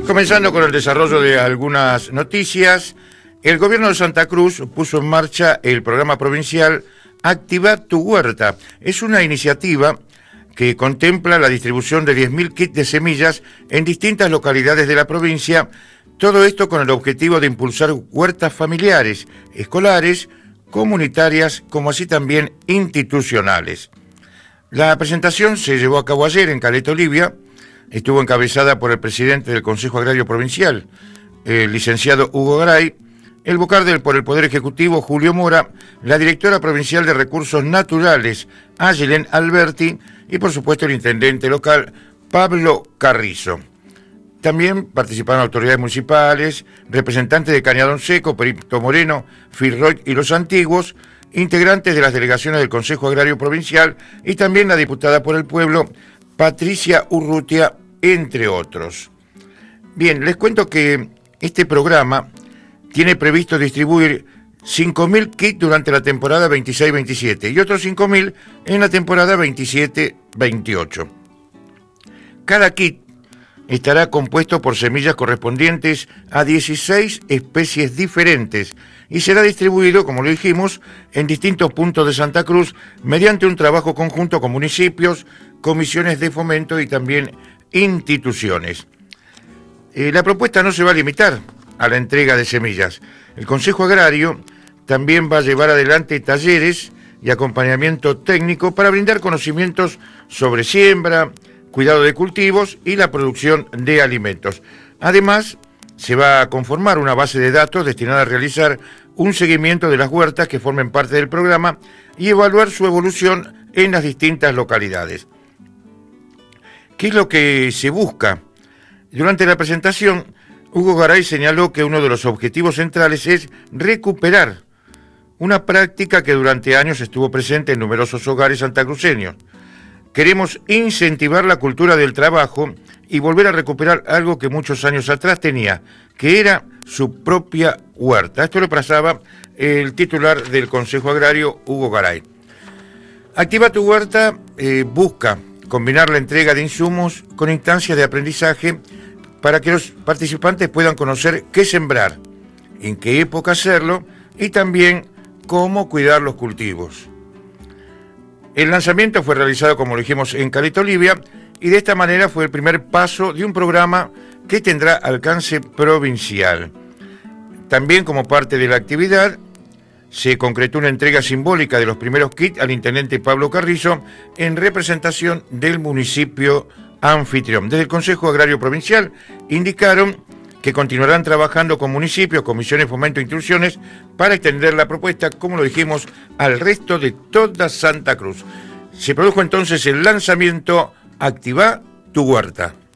Comenzando con el desarrollo de algunas noticias, el gobierno de Santa Cruz puso en marcha el programa provincial Activa tu Huerta. Es una iniciativa que contempla la distribución de 10.000 kits de semillas en distintas localidades de la provincia, todo esto con el objetivo de impulsar huertas familiares, escolares, comunitarias, como así también institucionales. La presentación se llevó a cabo ayer en Caleta Olivia, estuvo encabezada por el presidente del Consejo Agrario Provincial, el licenciado Hugo Garay, el vocal por el Poder Ejecutivo, Julio Mora, la directora provincial de Recursos Naturales, Ayelen Alberti, y por supuesto el intendente local, Pablo Carrizo. También participaron autoridades municipales, representantes de Cañadón Seco, Perito Moreno, Firroy y Los Antiguos, integrantes de las delegaciones del Consejo Agrario Provincial y también la diputada por el pueblo, Patricia Urrutia, entre otros. Bien, les cuento que este programa tiene previsto distribuir 5.000 kits durante la temporada 26-27 y otros 5.000 en la temporada 27-28. Cada kit estará compuesto por semillas correspondientes a 16 especies diferentes y será distribuido, como lo dijimos, en distintos puntos de Santa Cruz mediante un trabajo conjunto con municipios, comisiones de fomento y también instituciones. La propuesta no se va a limitar a la entrega de semillas. El Consejo Agrario también va a llevar adelante talleres y acompañamiento técnico para brindar conocimientos sobre siembra, cuidado de cultivos y la producción de alimentos. Además, se va a conformar una base de datos destinada a realizar un seguimiento de las huertas que formen parte del programa y evaluar su evolución en las distintas localidades. ¿Qué es lo que se busca? Durante la presentación, Hugo Garay señaló que uno de los objetivos centrales es recuperar una práctica que durante años estuvo presente en numerosos hogares santacruceños. Queremos incentivar la cultura del trabajo y volver a recuperar algo que muchos años atrás tenía, que era su propia huerta. Esto lo expresaba el titular del Consejo Agrario, Hugo Garay. Activa tu Huerta busca combinar la entrega de insumos con instancias de aprendizaje para que los participantes puedan conocer qué sembrar, en qué época hacerlo y también cómo cuidar los cultivos. El lanzamiento fue realizado, como lo dijimos, en Caleta Olivia y de esta manera fue el primer paso de un programa que tendrá alcance provincial. También como parte de la actividad se concretó una entrega simbólica de los primeros kits al intendente Pablo Carrizo en representación del municipio anfitrión. Desde el Consejo Agrario Provincial indicaron que continuarán trabajando con municipios, comisiones de fomento e instituciones para extender la propuesta, como lo dijimos, al resto de toda Santa Cruz. Se produjo entonces el lanzamiento Activa tu Huerta.